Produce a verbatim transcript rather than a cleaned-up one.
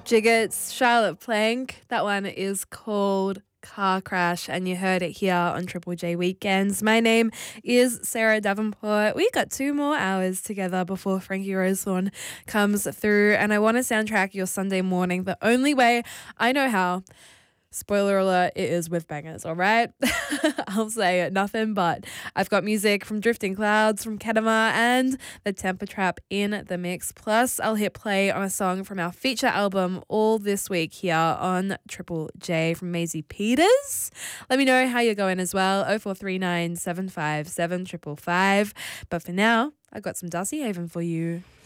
Jiggets, Charlotte Plank. That one is called Car Crash, and you heard it here on Triple J Weekends. My name is Sarah Davenport. We got two more hours together before Frankie Rosethorn comes through, and I want to soundtrack your Sunday morning the only way I know how. Spoiler alert, it is with bangers, all right? I'll say it, nothing but. I've got music from Drifting Clouds, from Kedema, and the Temper Trap in the mix. Plus, I'll hit play on a song from our feature album all this week here on Triple J from Maisie Peters. Let me know how you're going as well, oh four three nine, seven five seven, five five five. But for now, I've got some Darcy Haven for you.